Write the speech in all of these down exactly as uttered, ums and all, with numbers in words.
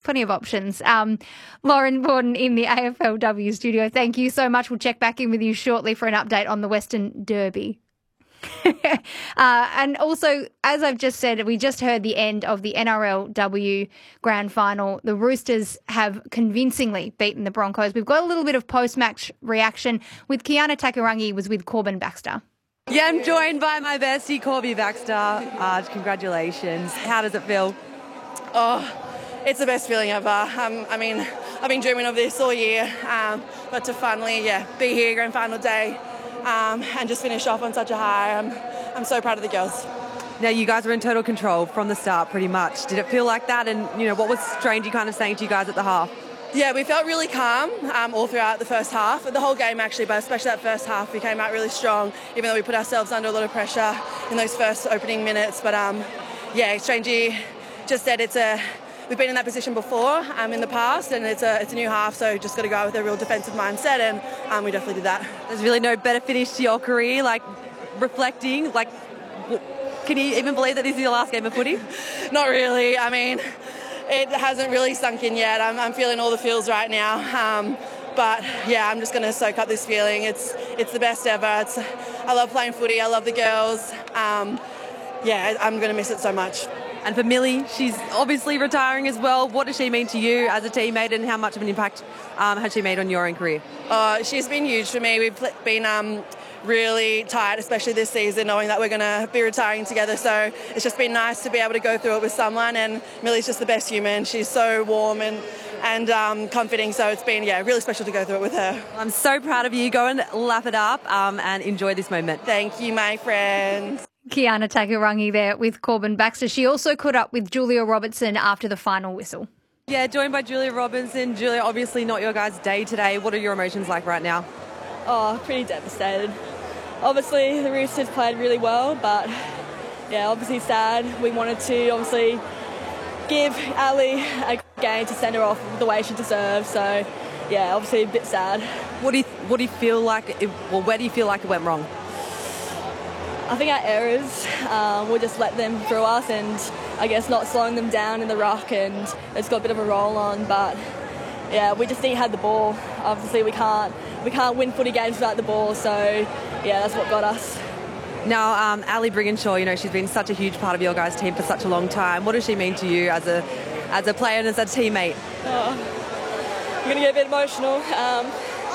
plenty of options. Um, Lauren Borden in the A F L W studio, thank you so much. We'll check back in with you shortly for an update on the Western Derby. uh, and also, as I've just said, we just heard the end of the N R L W Grand Final. The Roosters have convincingly beaten the Broncos. We've got a little bit of post-match reaction with Kiana Takarangi was with Corbin Baxter. Yeah, I'm joined by my bestie, Corby Baxter. Uh, congratulations. How does it feel? Oh, it's the best feeling ever. Um, I mean, I've been dreaming of this all year, um, but to finally, yeah, be here, grand final day, um, and just finish off on such a high. I'm, I'm so proud of the girls. Now, you guys were in total control from the start, pretty much. Did it feel like that? And, you know, what was Strangey kind of saying to you guys at the half? Yeah, we felt really calm um, all throughout the first half, the whole game actually, but especially that first half, we came out really strong, even though we put ourselves under a lot of pressure in those first opening minutes. But um, yeah, Strangey just said it's a we've been in that position before um, in the past, and it's a it's a new half, so just got to go with a real defensive mindset, and um, we definitely did that. There's really no better finish to your career, like reflecting, like can you even believe that this is your last game of footy? Not really. I mean, it hasn't really sunk in yet. I'm, I'm feeling all the feels right now. Um, but yeah, I'm just going to soak up this feeling. It's it's the best ever. It's, I love playing footy. I love the girls. Um, yeah, I'm going to miss it so much. And for Millie, she's obviously retiring as well. What does she mean to you as a teammate, and how much of an impact um, has she made on your own career? Uh, she's been huge for me. We've been um, really tight, especially this season, knowing that we're going to be retiring together. So it's just been nice to be able to go through it with someone. And Millie's just the best human. She's so warm and and um, comforting. So it's been, yeah, really special to go through it with her. I'm so proud of you. Go and lap it up um, and enjoy this moment. Thank you, my friends. Kiana Takarangi there with Corbin Baxter. She also caught up with Julia Robertson after the final whistle. Yeah, joined by Julia Robinson. Julia, obviously not your guys' day today. What are your emotions like right now? Oh, pretty devastated. Obviously, the Roosters played really well, but yeah, obviously sad. We wanted to obviously give Ali a game to send her off the way she deserves. So yeah, obviously a bit sad. What do you What do you feel like? It, well, where do you feel like it went wrong? I think our errors, um, we just let them through us, and I guess not slowing them down in the ruck, and it's got a bit of a roll on. But yeah, we just didn't have the ball. Obviously, we can't we can't win footy games without the ball. So yeah, that's what got us. Now, um, Ali Brigginshaw, you know, she's been such a huge part of your guys' team for such a long time. What does she mean to you as a as a player and as a teammate? Oh, I'm gonna get a bit emotional. Um,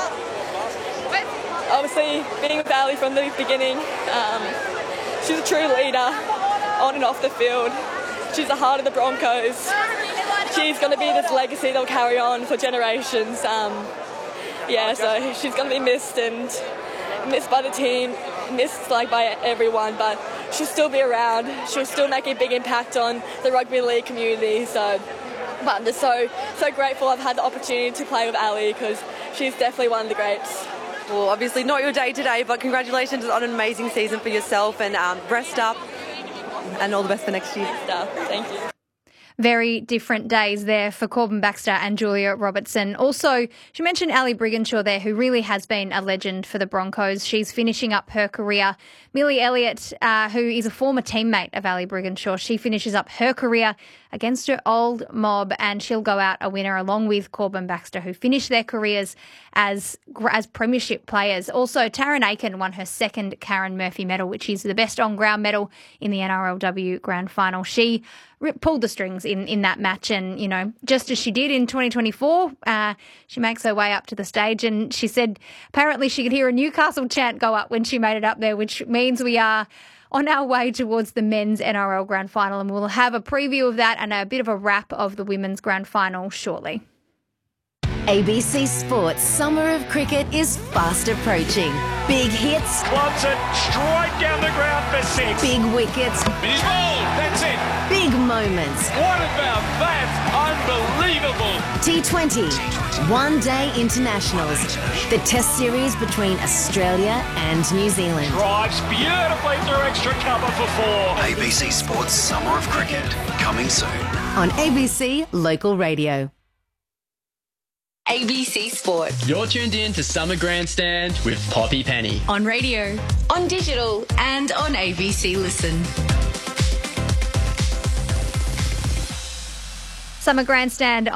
Obviously, being with Ali from the beginning, um, she's a true leader on and off the field. She's the heart of the Broncos. She's going to be this legacy they'll carry on for generations. Um, yeah, so she's going to be missed and missed by the team, missed like by everyone, but she'll still be around. She'll still make a big impact on the rugby league community. So, but I'm just so so grateful I've had the opportunity to play with Ali, because she's definitely one of the greats. Well, obviously not your day today, but congratulations on an amazing season for yourself, and um, rest up and all the best for next year. Thank you. Very different days there for Corbin Baxter and Julia Robertson. Also, she mentioned Ali Brigginshaw there, who really has been a legend for the Broncos. She's finishing up her career. Millie Elliott, uh, who is a former teammate of Ali Brigginshaw, she finishes up her career against her old mob, and she'll go out a winner along with Corbin Baxter, who finished their careers as as premiership players. Also, Taryn Aiken won her second Karen Murphy medal, which is the best on-ground medal in the N R L W Grand Final. She pulled the strings in, in that match, and, you know, just as she did in twenty twenty-four, uh, she makes her way up to the stage, and she said apparently she could hear a Newcastle chant go up when she made it up there, which means we are on our way towards the men's N R L Grand Final, and we'll have a preview of that and a bit of a wrap of the women's Grand Final shortly. A B C Sports Summer of Cricket is fast approaching. Big hits. Wants it straight down the ground for six. Big wickets. He's bowled. That's it. Big moments. What about that? Unbelievable. T twenty. One Day Internationals. The test series between Australia and New Zealand. Drives beautifully through extra cover for four. A B C Sports Summer of Cricket. Coming soon. On A B C Local Radio. A B C Sport. You're tuned in to Summer Grandstand with Poppy Penny. On radio, on digital, and on A B C Listen. Summer Grandstand